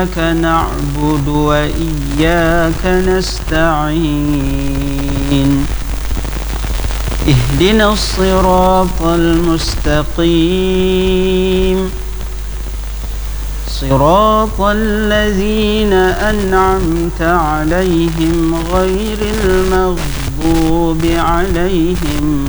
إياك نعبد وإياك نستعين اهدنا الصراط المستقيم صراط الذين أنعمت عليهم غير المغضوب عليهم